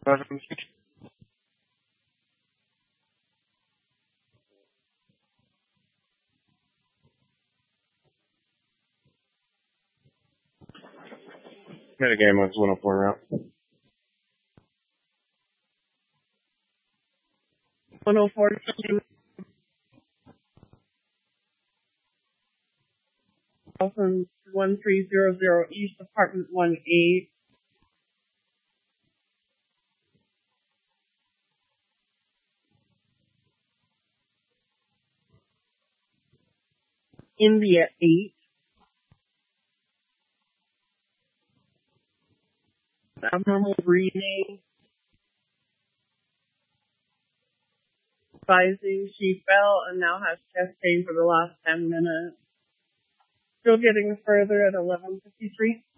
Metagame was 104 route. 104 from 1300 East, apartment 1A. India 8. Abnormal breathing. Advising she fell and now has chest pain for the last 10 minutes. Still getting further at 11:53.